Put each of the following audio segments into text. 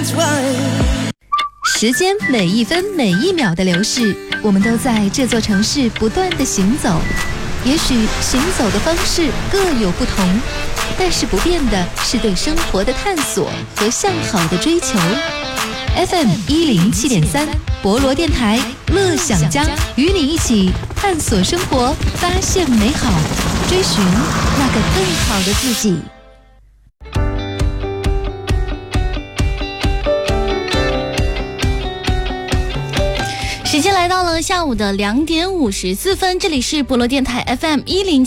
时间每一分每一秒的流逝，我们都在这座城市不断的行走。也许行走的方式各有不同，但是不变的是对生活的探索和向好的追求。FM 107.3博罗电台乐享家，与你一起探索生活，发现美好，追寻那个更好的自己。 时间来到了下午的2点54分，这里是博罗电台 FM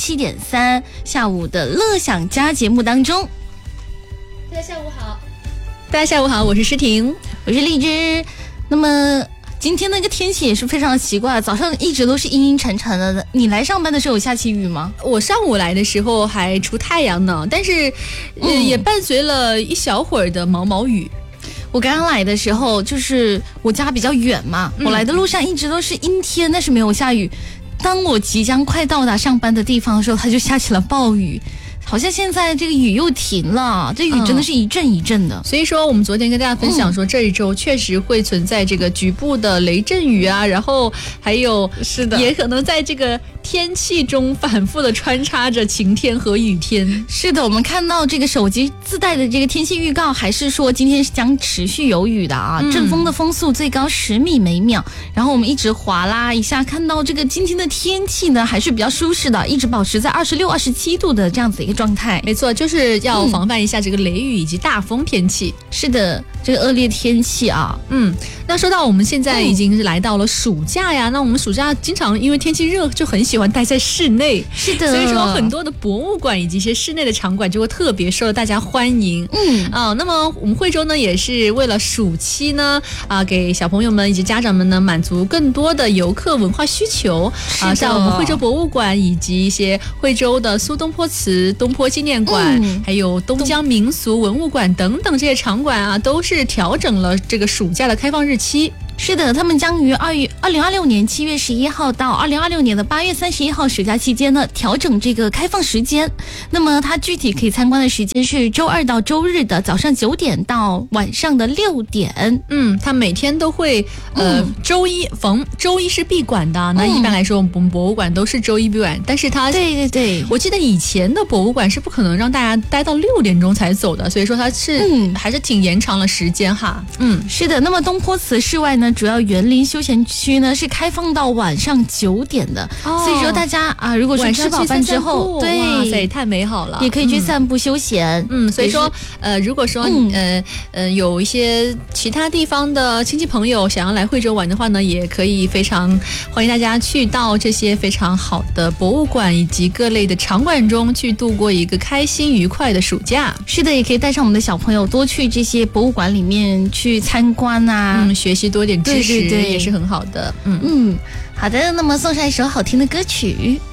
107.3下午的乐享家节目当中。大家下午好。 大家下午好，我是诗婷， 我是荔枝。那么今天那个天气也是非常奇怪，早上一直都是阴阴沉沉的。你来上班的时候有下起雨吗？ 我上午来的时候还出太阳呢，但是也伴随了一小会儿的毛毛雨。 我刚刚来的时候，就是我家比较远嘛，我来的路上一直都是阴天，但是没有下雨。当我即将快到达上班的地方的时候，它就下起了暴雨。好像现在这个雨又停了，这雨真的是一阵一阵的。 所以说我们昨天跟大家分享说，这一周确实会存在这个局部的雷阵雨啊，然后还有是的， 也可能在这个天气中反复的穿插着晴天和雨天。 是的，我们看到这个手机自带的这个天气预告，还是说今天将持续有雨的啊，阵风的风速最高10米每秒。然后我们一直滑啦一下，看到这个今天的天气呢还是比较舒适的，一直保持在26、27度的这样子一个状态。 没错，就是要防范一下这个雷雨以及大风天气。 是的，这个恶劣天气啊。 那说到我们现在已经是来到了暑假呀，那我们暑假经常因为天气热就很喜欢待在室内。 是的， 所以说很多的博物馆以及一些室内的场馆就会特别受到大家欢迎。那么我们惠州呢也是为了暑期呢给小朋友们以及家长们呢满足更多的游客文化需求像我们惠州博物馆以及一些惠州的苏东坡祠、东坡纪念馆，还有东江民俗文物馆等等这些场馆啊，都是调整了这个暑假的开放日期。 是的，他们将于2026年7月11号到2026年的8月31号暑假期间呢调整这个开放时间。那么它具体可以参观的时间是周二到周日的早上9点到晚上的6点。 它每天都会周一是闭馆的。那一般来说我们博物馆都是周一闭馆，但是它对， 我记得以前的博物馆是不可能让大家待到6点钟才走的，所以说它是还是挺延长了时间哈。 是的。那么东坡祠室外呢主要园林休闲区呢是开放到晚上9点的。所以说大家如果说吃饱饭之后， 对，哇塞，太美好了， 也可以去散步休闲。 所以说如果说有一些其他地方的亲戚朋友想要来惠州玩的话呢，也可以非常欢迎大家去到这些非常好的博物馆以及各类的场馆中去度过一个开心愉快的暑假。 是的，也可以带上我们的小朋友多去这些博物馆里面去参观啊， 学习多点知识， 对， 也是很好的。 好的，那么送上一首好听的歌曲。